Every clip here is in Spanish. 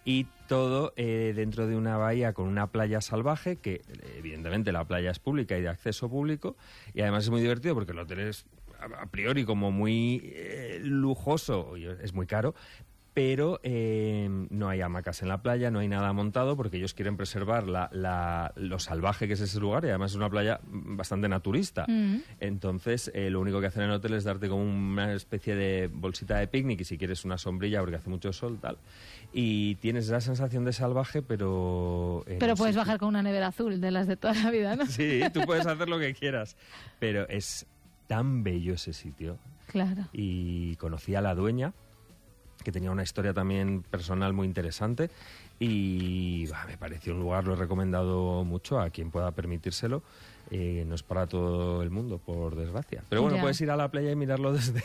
y todo dentro de una bahía con una playa salvaje, que evidentemente la playa es pública y de acceso público, y además es muy divertido porque el hotel es a priori como muy lujoso, es muy caro, pero no hay hamacas en la playa, no hay nada montado, porque ellos quieren preservar lo salvaje que es ese lugar, y además es una playa bastante naturista. Entonces, lo único que hacen en el hotel es darte como una especie de bolsita de picnic, y si quieres una sombrilla porque hace mucho sol, tal. Y tienes esa sensación de salvaje, pero... Pero puedes bajar con una nevera azul, de las de toda la vida, ¿no? Sí, tú puedes hacer lo que quieras, pero es tan bello ese sitio. Claro. Y conocí a la dueña, que tenía una historia también personal muy interesante, y me pareció un lugar, lo he recomendado mucho a quien pueda permitírselo. No es para todo el mundo, por desgracia. Pero bueno, puedes ir a la playa y mirarlo desde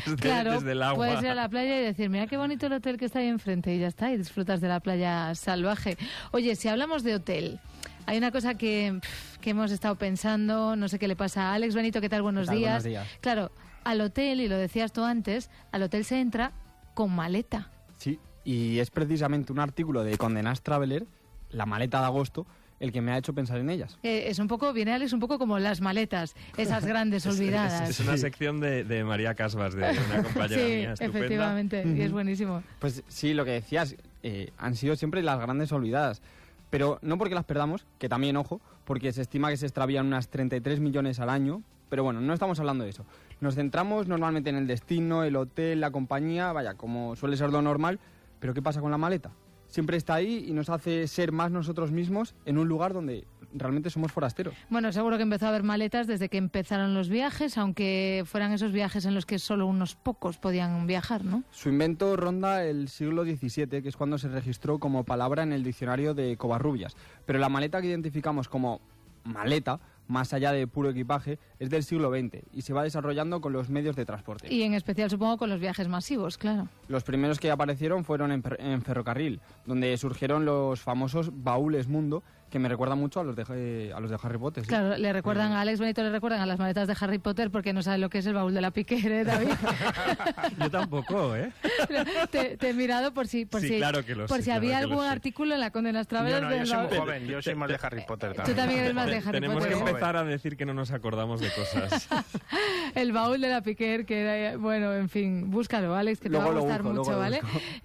el agua. Puedes ir a la playa y decir, mira qué bonito el hotel que está ahí enfrente, y ya está, y disfrutas de la playa salvaje. Oye, si hablamos de hotel, hay una cosa que hemos estado pensando, no sé qué le pasa a Alex. Benito, ¿qué tal? Buenos días. Buenos días. Claro, al hotel, y lo decías tú antes, al hotel se entra con maleta. Sí, y es precisamente un artículo de Condé Nast Traveler, la maleta de agosto, el que me ha hecho pensar en ellas. Es un poco, viene Alex, un poco como las maletas, esas grandes olvidadas. Es una sección de María Casbas, de una compañera mía estupenda. Sí, efectivamente, y es buenísimo. Pues sí, lo que decías, han sido siempre las grandes olvidadas. Pero no porque las perdamos, que también, ojo, porque se estima que se extravían unas 33 millones al año. Pero bueno, no estamos hablando de eso. Nos centramos normalmente en el destino, el hotel, la compañía, vaya, como suele ser lo normal. Pero ¿qué pasa con la maleta? Siempre está ahí y nos hace ser más nosotros mismos en un lugar donde realmente somos forasteros. Bueno, seguro que empezó a haber maletas desde que empezaron los viajes, aunque fueran esos viajes en los que solo unos pocos podían viajar, ¿no? Su invento ronda el siglo XVII, que es cuando se registró como palabra en el diccionario de Covarrubias. Pero la maleta que identificamos como maleta, más allá de puro equipaje, es del siglo XX y se va desarrollando con los medios de transporte. Y en especial, supongo, con los viajes masivos, claro. Los primeros que aparecieron fueron en ferrocarril, donde surgieron los famosos baúles mundo, que me recuerdan mucho a los de Harry Potter. ¿Sí? Claro, le recuerdan a Alex Benito, le recuerdan a las maletas de Harry Potter, porque no sabe lo que es el baúl de la Piquer, ¿eh, David? Yo tampoco, ¿eh? Te he mirado por si claro que lo por sé, si había claro que algún artículo en la Condé Nast Traveler. Yo soy muy joven, yo soy más de Harry Potter también. Tú también eres más de Harry Tenemos Potter. que empezar a decir que no nos acordamos de cosas. El baúl de la Piquer, que era, bueno, en fin, búscalo, Alex, que te va a gustar mucho, ¿vale?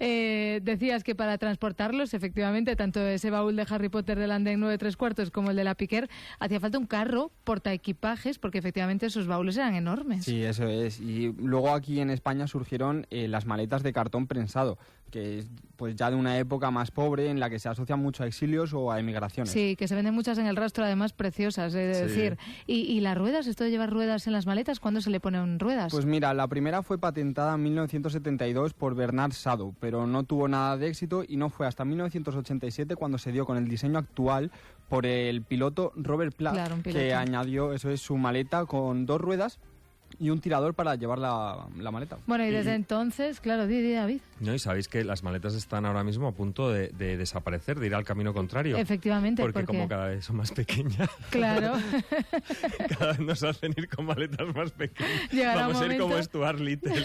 Decías que para transportarlos, efectivamente, tanto ese baúl de Harry Potter del andén 9 3/4 como el de la Piquer, hacía falta un carro portaequipajes, porque efectivamente esos baúles eran enormes. Sí, eso es. Y luego aquí en España surgieron las maletas de cartón prensado, que es pues ya de una época más pobre en la que se asocian mucho a exilios o a emigraciones. Sí, que se venden muchas en el rastro, además preciosas, es decir. ¿Y las ruedas? ¿Esto de llevar ruedas en las maletas? ¿Cuándo se le ponen ruedas? Pues mira, la primera fue patentada en 1972 por Bernard Sado, pero no tuvo nada de éxito y no fue hasta 1987 cuando se dio con el diseño actual por el piloto Robert Platt, claro, que añadió, eso es, su maleta con 2 ruedas y un tirador para llevar la maleta. Bueno, y desde entonces, claro, di David. No, y sabéis que las maletas están ahora mismo a punto de desaparecer, de ir al camino contrario. Efectivamente. Porque como cada vez son más pequeñas. Claro. Cada vez nos hacen ir con maletas más pequeñas. Llegará Vamos a ir como Stuart Little.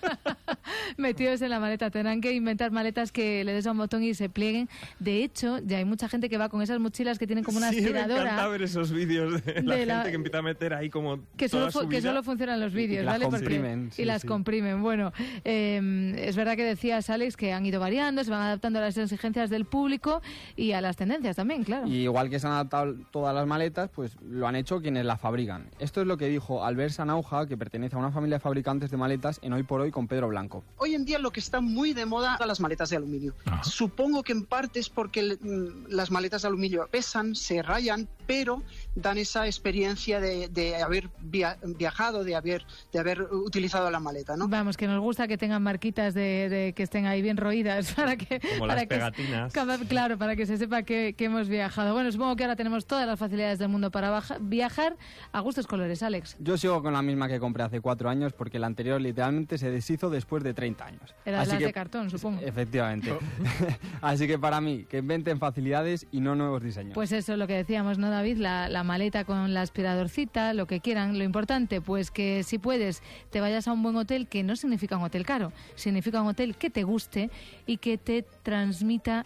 Metidos en la maleta. Tendrán que inventar maletas que le des a un botón y se plieguen. De hecho, ya hay mucha gente que va con esas mochilas que tienen como una aspiradora. Me encanta ver esos vídeos de la gente que empieza a meter ahí como que toda solo, su vida. Que solo funcionan los vídeos, ¿vale? Las comprimen. Y las comprimen. Bueno, es verdad que decías, Alex, que han ido variando, se van adaptando a las exigencias del público y a las tendencias también, claro. Y igual que se han adaptado todas las maletas, pues lo han hecho quienes las fabrican. Esto es lo que dijo Albert Sanauja, que pertenece a una familia de fabricantes de maletas en Hoy por Hoy con Pedro Blanco. Hoy en día lo que está muy de moda son las maletas de aluminio. Supongo que en parte es porque las maletas de aluminio pesan, se rayan, pero dan esa experiencia de haber viajado, de haber utilizado la maleta, ¿no? Vamos, que nos gusta que tengan marquitas de que estén ahí bien roídas para que... Como las pegatinas. Claro, para que se sepa que hemos viajado. Bueno, supongo que ahora tenemos todas las facilidades del mundo para viajar a gustos colores, Alex. Yo sigo con la misma que compré hace 4 años porque la anterior literalmente se deshizo después de 30 años. Era las de cartón, supongo. Efectivamente. Así que para mí, que inventen facilidades y no nuevos diseños. Pues eso es lo que decíamos, ¿no, David? La maleta con la aspiradorcita, lo que quieran. Lo importante, pues que si puedes, te vayas a un buen hotel, que no significa un hotel caro, significa un hotel que te guste y que te transmita